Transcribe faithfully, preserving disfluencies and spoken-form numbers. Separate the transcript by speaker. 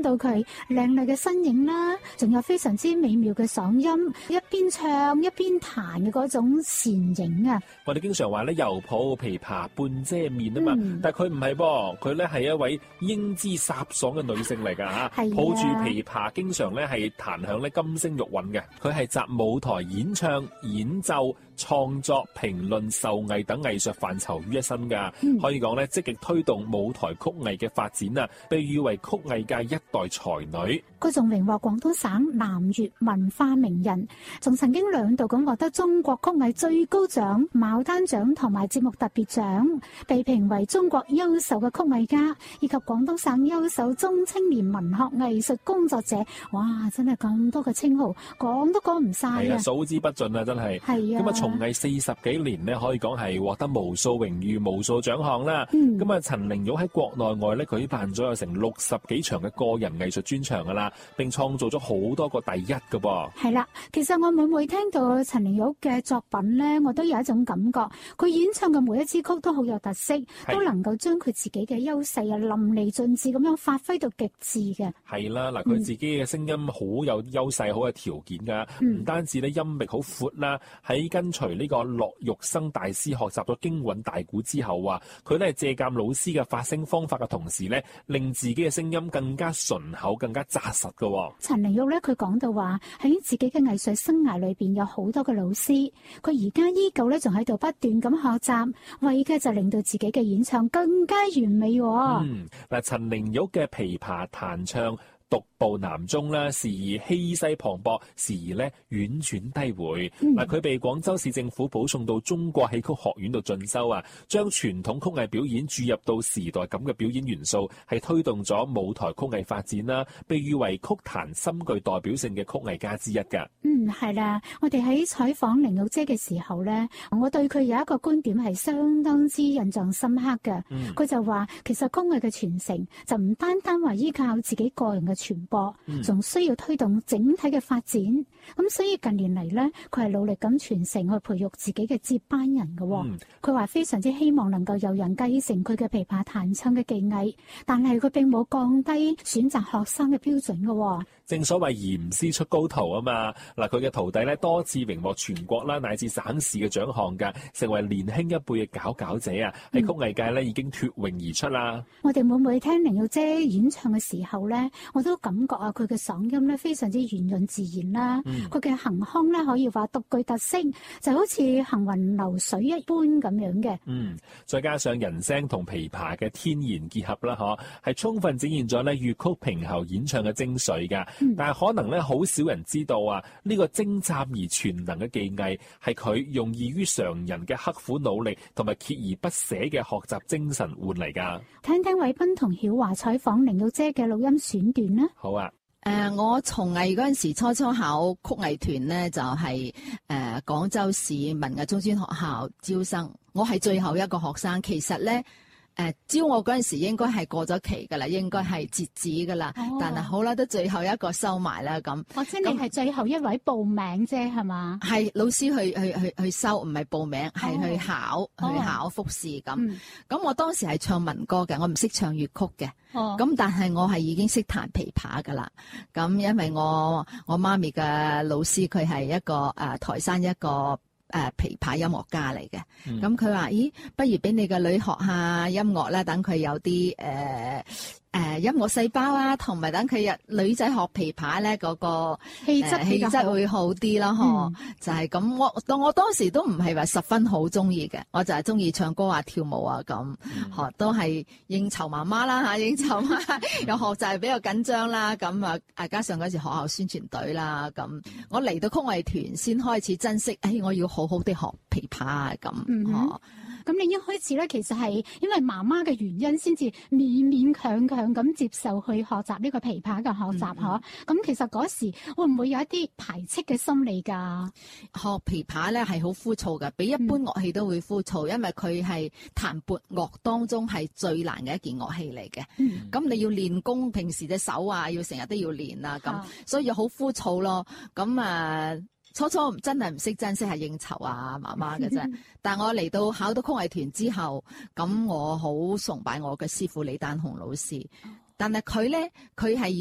Speaker 1: 到佢靚麗嘅身影啦，仲有非常之美妙嘅嗓音，一邊唱一邊彈嘅嗰種倩影啊！
Speaker 2: 我哋經常話咧，猶抱琵琶半遮面啊嘛，嗯、但係佢唔係噃，佢咧係一位英姿颯爽嘅女性嚟㗎嚇，抱住琵琶，經常咧係彈響咧金聲玉韻嘅。佢係集舞台演唱、演奏、創作、評論、授藝等藝術範疇於一身㗎，嗯、可以講咧積極推動舞台曲藝嘅發展啊，被譽為曲藝界一代才女。
Speaker 1: 佢仲榮獲廣東省南粵文化名人，仲曾經兩度咁獲得中國曲藝最高獎牡丹獎同埋節目特別獎，被評為中國優秀嘅曲藝家，以及廣東省優秀中青年文學藝術工作者。哇！真係咁多嘅稱號，講都講唔晒啊！
Speaker 2: 數之不盡啊！真係。係啊！咁啊，從藝四十幾年呢，可以講係獲得無數榮譽、無數獎項啦。咁啊、嗯，陳玲玉喺國內外咧舉辦咗有成六十幾場嘅個人藝術專場噶啦，並創造咗好多個第一噶噃。係啦，其實我每每聽到陳玲玉嘅作品咧，我都有一種感覺，佢演唱嘅每一支曲都好有特色，都能夠將佢自己嘅優勢啊淋漓盡致咁樣發揮到極致嘅。係啦，嗱，佢自己嘅聲音好有優勢，好有條件噶，唔、嗯、單止咧音域好闊啦，喺跟隨呢個駱玉生大師學習咗京韻大鼓之後啊，佢咧借鑒老師嘅發聲方法嘅同時咧，令自己嘅聲音更加順口、更加紮實噶。陳玲玉咧，佢講到話喺自己嘅藝術生涯裏邊有好多嘅老師，佢而家依舊咧仲喺度不斷咁學習，為嘅就令到自己嘅演唱更加完美。嗯，嗱，陳玲玉嘅琵琶彈唱獨步南中啦，時而氣勢磅礴，時而咧婉轉低回。嗱、嗯，佢被廣州市政府保送到中國戲曲學院度進修啊，將傳統曲藝表演注入到時代感嘅表演元素，係推動咗舞台曲藝發展啦，被譽為曲壇深具代表性嘅曲藝家之一㗎。嗯，係啦，我哋喺採訪玲玉姐嘅時候咧，我對佢有一個觀點係相當之印象深刻嘅。佢、嗯、就話，其實曲藝嘅傳承就唔單單話依靠自己個人嘅傳播，仲、嗯、需要推動整體嘅發展。咁所以近年嚟咧，佢係努力咁傳承去培育自己嘅接班人嘅。佢話、嗯、非常之希望能夠有人繼承佢嘅琵琶彈唱嘅技藝，但係佢並冇降低選擇學生嘅標準嘅。正所謂嚴師出高徒啊嘛。嗱，佢嘅徒弟咧多次榮獲全國啦乃至省市嘅獎項㗎，成為年輕一輩嘅佼佼者啊！喺曲藝界咧已經脫穎而出啦。我哋每每聽玲玉姐演唱嘅時候咧，我都感覺啊，佢嘅嗓音咧非常之圓潤自然啦。佢嘅行腔咧可以話獨具特色，就好似行雲流水一般咁樣嘅。嗯，再加上人聲同琵琶嘅天然結合啦，嗬，係充分展現咗咧粵曲平喉演唱嘅精髓㗎。嗯、但係可能咧好少人知道啊，呢、這個精湛而全能嘅技藝係佢用異於常人嘅刻苦努力同埋鍥而不捨嘅學習精神換嚟㗎。聽聽偉斌同曉華採訪玲玉姐嘅錄音選段啦。好啊。
Speaker 3: 誒、呃，我從藝嗰陣時初初考曲藝團咧，就係、是、誒、呃、廣州市文藝中專學校招生，我係最後一個學生。其實咧，誒、呃、招我嗰陣時應該係過咗期噶啦，應該係截止噶啦。哦、但係好啦，都最後一個收埋啦咁。
Speaker 1: 或者你係最後一位報名啫，係嘛？係
Speaker 3: 老師去去去去收，唔係報名，係、哦、去考、哦、去考複試咁。咁、嗯、我當時係唱民歌嘅，我唔識唱粵曲嘅。哦，咁但係我係已經識彈琵琶噶啦，咁因為我我媽咪嘅老師佢係一個誒、呃、台山一個誒、呃、琵琶音樂家嚟嘅，咁佢話咦，不如俾你個女學下音樂啦，等佢有啲誒。呃誒、呃，音樂細胞啊，同埋等佢日女仔學琵琶咧，嗰、那個氣質氣質會好啲咯，嗬、嗯，就係咁。我當我當時都唔係話十分好中意嘅，我就係中意唱歌啊、跳舞啊咁，學、嗯、都係應酬媽媽啦吓，應酬媽又學習比較緊張啦，咁啊，啊加上嗰時學校宣傳隊啦，咁我嚟到曲藝團先開始珍惜，誒、哎，我要好好地學琵琶啊，咁，嗬、嗯。咁你一開始咧，其實係因為媽媽嘅原因，先至勉勉強強咁接受去學習呢個琵琶嘅學習，嗬、嗯。咁、嗯、其實嗰時會唔會有一啲排斥嘅心理㗎？學琵琶咧係好枯燥嘅，比一般樂器都會枯燥，嗯、因為佢係彈撥樂當中係最難嘅一件樂器嚟嘅。咁、嗯、你要練功，平時隻手啊，要成日都要練啊，咁、啊、所以好枯燥咯。咁啊〜初初真係唔識珍惜係應酬啊媽媽嘅啫，但我嚟到考到曲藝團之後，咁我好崇拜我嘅師傅李丹紅老師，但係佢咧佢係。